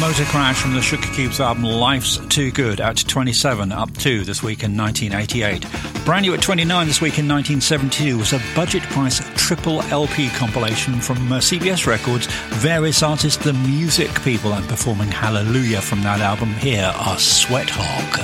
Motor Crash from the Sugar Cubes album Life's Too Good, out to 27, up 2 this week in 1988. Brand new at 29 this week in 1972 was a budget price triple LP compilation from CBS Records, various artists, the Music People, and performing Hallelujah from that album. Here are Sweat Hog.